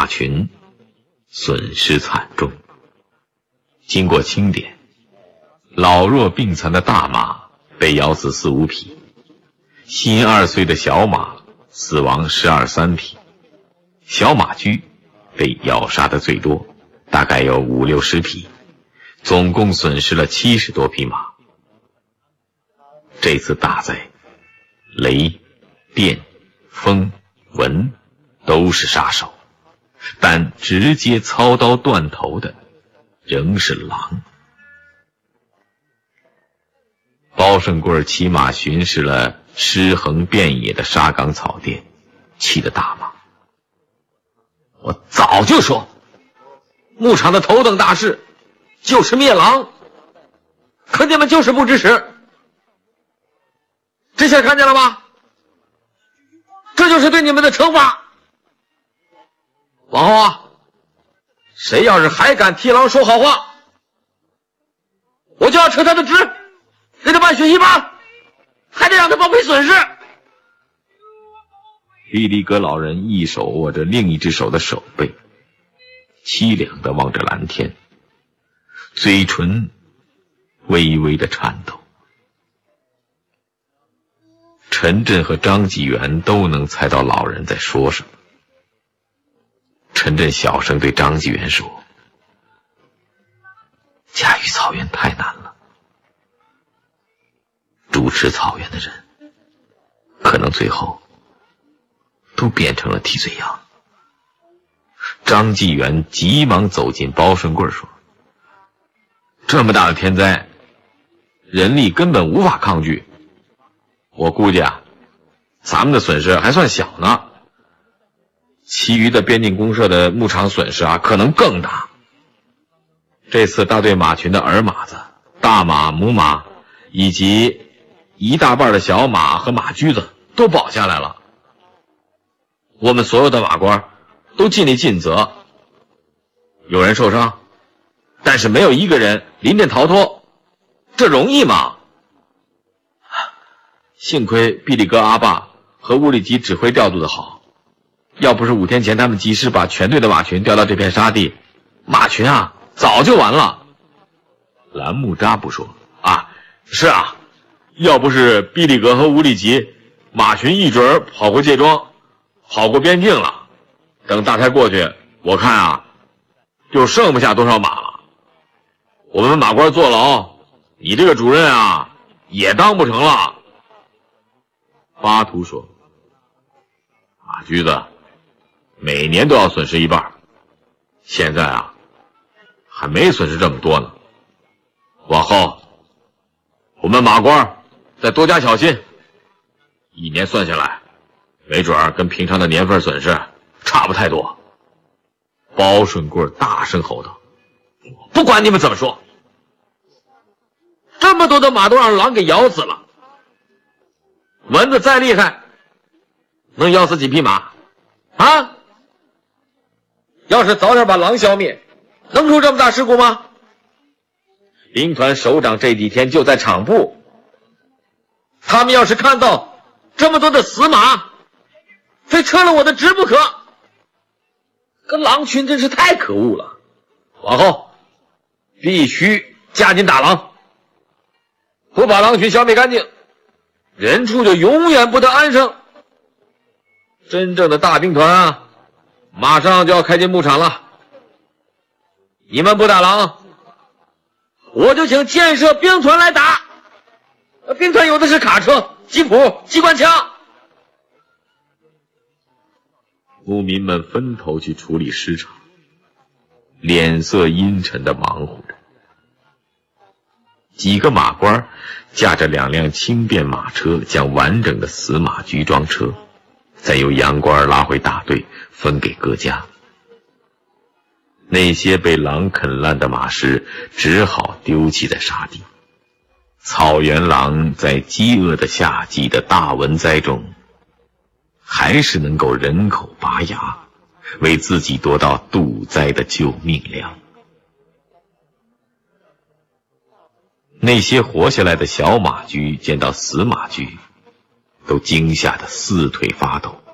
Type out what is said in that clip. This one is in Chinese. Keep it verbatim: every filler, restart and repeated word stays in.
马群损失惨重。经过清点，老弱病残的大马被咬死四五匹，新二岁的小马死亡十二三匹，小马驹被咬杀的最多，大概有五六十匹，总共损失了七十多匹马。这次大灾，雷、电、风、蚊都是杀手，但直接操刀断头的仍是狼。包胜贵骑马巡视了尸横遍野的沙岗草甸，气得大骂：我早就说，牧场的头等大事就是灭狼，可你们就是不支持。这下看见了吧？这就是对你们的惩罚。往后啊，谁要是还敢替狼说好话，我就要撤他的职，给他办血一八，还得让他报赔损失。毕力格老人一手握着另一只手的手背，凄凉地望着蓝天，嘴唇微微的颤抖。陈震和张纪元都能猜到老人在说什么。陈震小声对张纪元说：驾驭草原太难了，主持草原的人可能最后都变成了替罪羊。张纪元急忙走进包顺贵说：这么大的天灾，人力根本无法抗拒，我估计啊，咱们的损失还算小呢，其余的边境公社的牧场损失啊，可能更大。这次大队马群的儿马子、大马、母马以及一大半的小马和马驹子都保下来了，我们所有的马官都尽力尽责，有人受伤，但是没有一个人临阵逃脱，这容易吗？幸亏毕力格阿爸和乌里吉指挥调度的好，要不是五天前他们及时把全队的马群调到这片沙地，马群啊早就完了。蓝木扎布说：啊，是啊，要不是毕力格和乌里吉，马群一准跑过界庄，跑过边境了，等大灾过去，我看啊就剩不下多少马了。我们马官坐牢，你这个主任啊也当不成了。巴图说：马驹子每年都要损失一半，现在啊还没损失这么多呢，往后我们马官再多加小心，一年算下来没准儿跟平常的年份损失差不太多。包顺贵大声吼道：不管你们怎么说，这么多的马都让狼给咬死了，蚊子再厉害能咬死几匹马啊？要是早点把狼消灭，能出这么大事故吗？兵团首长这几天就在场部，他们要是看到这么多的死马，非撤了我的职不可。跟狼群真是太可恶了，往后必须加紧打狼，不把狼群消灭干净，人畜就永远不得安生。真正的大兵团啊，马上就要开进牧场了，你们不打狼，我就请建设兵团来打。兵团有的是卡车、吉普、机关枪。牧民们分头去处理尸场，脸色阴沉地忙活着。几个马官驾着两辆轻便马车，将完整的死马驹装车，再由杨官拉回大队，分给各家。那些被狼啃烂的马尸只好丢弃在沙地。草原狼在饥饿的夏季的大蚊灾中，还是能够人口拔牙，为自己夺到渡灾的救命粮。那些活下来的小马驹见到死马驹，都惊吓得四腿发抖。